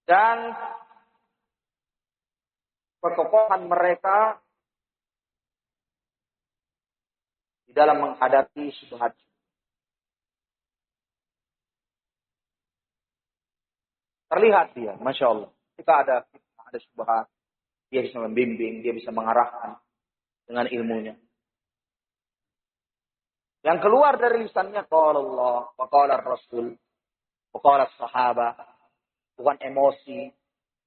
dan kekokohan mereka di dalam menghadapi syubhat. Terlihat dia, Masya Allah. Jika ada syubhat, dia bisa membimbing, dia bisa mengarahkan dengan ilmunya. Yang keluar dari lisannya, qala Allah, wa qala Rasul, wa qala sahabat, bukan emosi.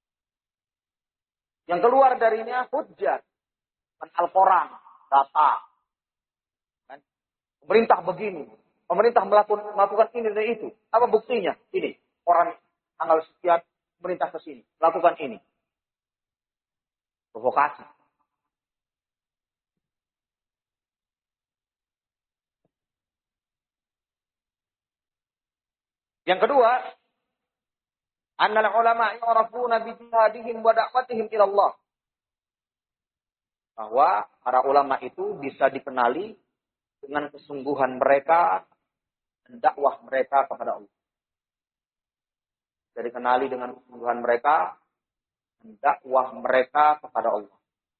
Yang keluar darinya hujjah, bukan Al-Quran, data. Kan? Pemerintah begini, pemerintah melakukan ini dan itu. Apa buktinya? Ini, orang tanggal sekian pemerintah ke sini, melakukan ini. Provokasi. Yang kedua, annal ulama yu'rafuna bi jihadihim wa da'watihim ila Allah. Bahwa para ulama itu bisa dikenali dengan kesungguhan mereka dan dakwah mereka kepada Allah. Bisa dikenali dengan kesungguhan mereka dan dakwah mereka kepada Allah.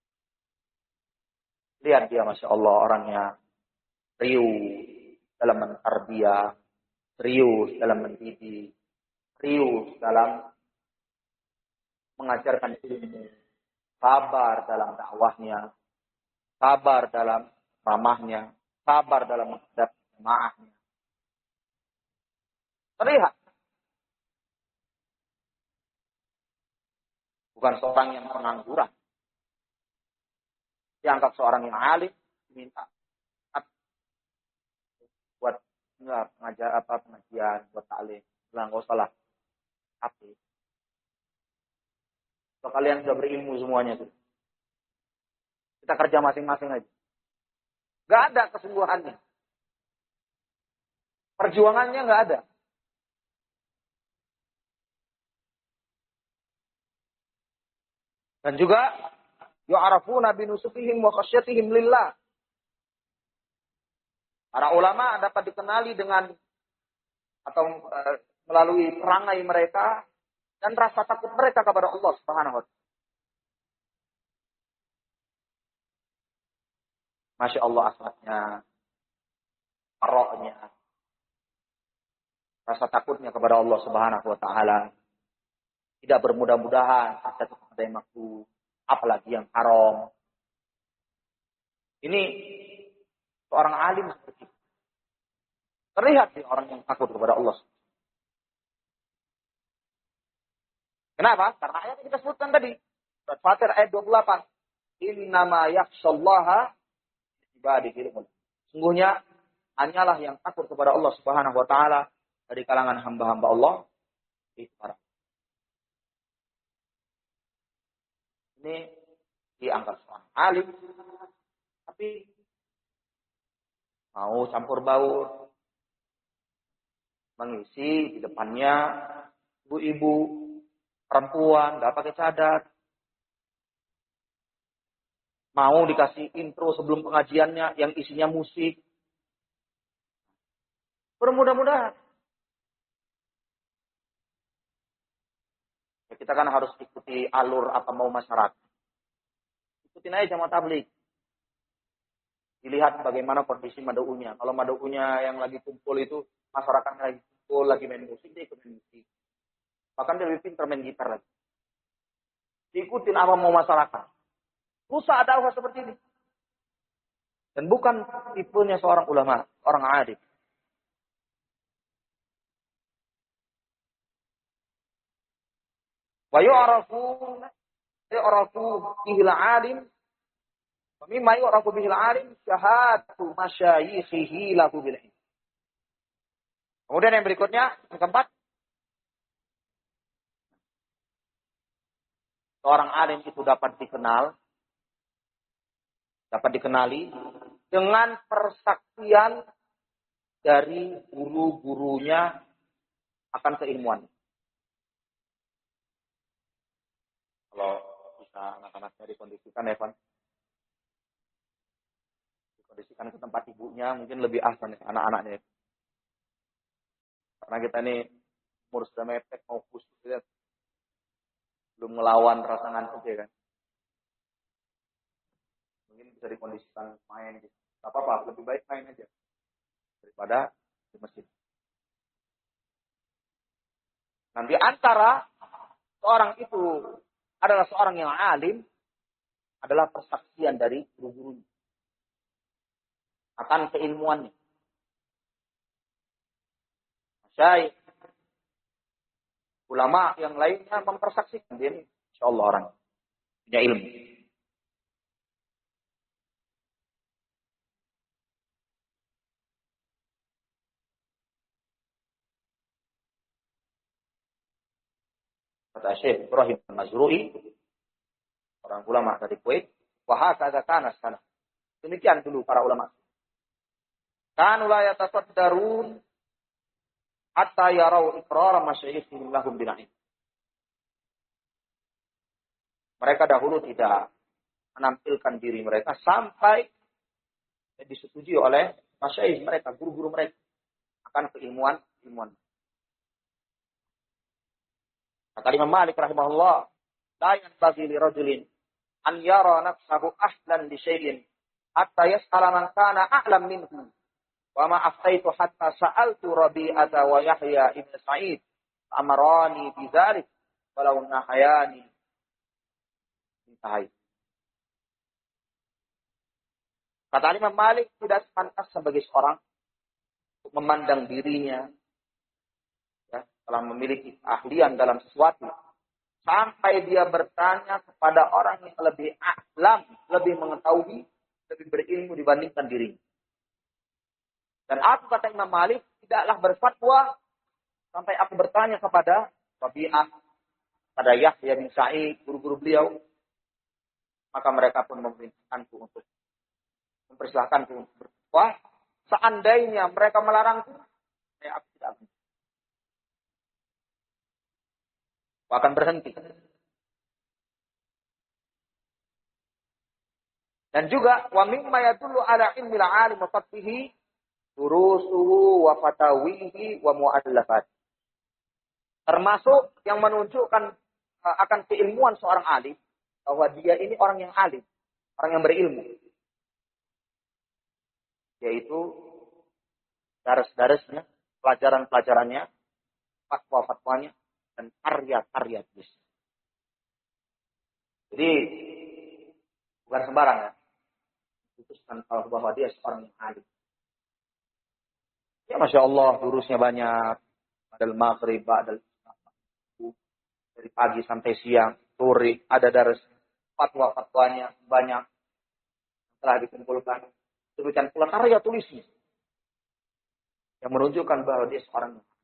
Lihat dia, Masya Allah, orangnya serius dalam mentarbiyah, serius dalam mendidik, serius dalam mengajarkan ilmu, sabar dalam dakwahnya, sabar dalam ramahnya, sabar dalam menghadapi jemaahnya. Terlihat. Bukan seorang yang pengangguran. Dianggap seorang yang alim, diminta buat pengajian, buat taklim. Bilang, enggak usah lah. Tapi kalau kalian sudah berilmu semuanya tuh, kita kerja masing-masing aja. Gak ada kesungguhannya. Perjuangannya gak ada. Dan juga yu'arafuna binusukihim wa khasyatihim lillah. Para ulama dapat dikenali dengan atau melalui perangai mereka dan rasa takut mereka kepada Allah Subhanahu wa taala. Masya Allah akhlaknya, aroknya, rasa takutnya kepada Allah Subhanahu wa taala. Tidak bermudah-mudahan terjatuh kepada yang makruh, apalagi yang haram. Ini seorang alim seperti itu. Terlihat di orang yang takut kepada Allah. Kenapa? Karena ayat yang kita sebutkan tadi. Surat Fatir ayat 28. Innama yakhshallaha ibadihi. Sungguhnya hanyalah yang takut kepada Allah Subhanahu wa taala dari kalangan hamba-hamba Allah itu para. Ini dianggap seorang alim, tapi mau campur baur, mengisi di depannya ibu-ibu, perempuan, nggak pakai cadar, mau dikasih intro sebelum pengajiannya yang isinya musik. Bermudah-mudahan. Kita kan harus ikuti alur apa mau masyarakat. Ikutin aja jamaah tabligh. Dilihat bagaimana kondisi mad'unya. Kalau mad'unya yang lagi kumpul itu, masyarakatnya lagi kumpul, lagi main musik, dia ikut main musik. Bahkan dia lebih pintar main gitar lagi. Diikutin apa mau masyarakat. Rusak dakwah seperti ini. Dan bukan tipenya seorang ulama, orang alim. Wa yu'rafu bihil alim. Wa mimma yu'rafu bihil alim syahadatu masyayikhihi lahu bil ilm. Kemudian yang berikutnya, yang keempat. Seorang alim itu dapat dikenali dengan persaksian dari guru-gurunya akan keilmuan. Kalau bisa anak-anaknya dikondisikan, Evan. Dikondisikan ke tempat ibunya, mungkin lebih ahsan anak-anaknya. Karena kita ini umur sudah mepet, mau khusus. melawan rasa ngantuk ya kan. Mungkin bisa dikondisikan main gitu. Gak apa-apa, lebih baik main aja daripada di masjid. Nanti antara seorang itu adalah seorang yang alim adalah persaksian dari guru-gurunya akan keilmuannya. Syekh, ulama yang lainnya mempersaksikan dia ini insyaallah orang punya ilmu. Kata Syekh Ibrahim Al-Mazrui, orang ulama dari Kuwait, wa hakadha kana salaf. Demikian dulu para ulama. Kanu la yatasaddarun hatta yarau iqrar masyayikhihim lahum bil ilm. Mereka dahulu tidak menampilkan diri mereka sampai disetujui oleh masyayikh mereka, guru-guru mereka akan keilmuan. Kata Imam Malik rahimahullah, la yanbaghi li rajulin an yara nafsahu ahlan li syai'in hatta yas'ala man kana a'lam minhu. Wa ma aftaitu hatta sa'altu Rabi'ata wa Yahya ibn Sa'id amarani bidzalik walau nahayani. Kata Imam Malik, tidak pantas sebagai seorang untuk memandang dirinya ya, telah memiliki keahlian dalam sesuatu sampai dia bertanya kepada orang yang lebih ahlam, lebih mengetahui, lebih berilmu dibandingkan dirinya. Dan aku, kata Imam Malik, tidaklah berfatwa sampai aku bertanya kepada Rabi'ah, pada Yahya bin Sa'id, guru-guru beliau, maka mereka pun memerintahkanku untuk mempersilahkanku untuk berfatwa. Seandainya mereka melarangku, saya aku tidak akan berhenti. Dan juga wa mimma yadullu ala ilmil alim wa fathihi durusuhu wa fatawihi wa mu'allafat. Termasuk yang menunjukkan akan keilmuan seorang alim bahwa dia ini orang yang alim, orang yang berilmu. Yaitu daras-darasnya, pelajaran-pelajarannya, fatwa-fatwanya, dan karya-karya tulis. Jadi bukan sembarang ya. Putuskan bahwa dia seorang yang alim. Ya Masya Allah, durusnya banyak. Ba'dal maghrib, ba'dal dari pagi sampai siang, sore, ada daras fatwa-fatwanya banyak. Telah dikumpulkan. Demikian pula karya tulisnya. Yang menunjukkan bahwa dia seorang yang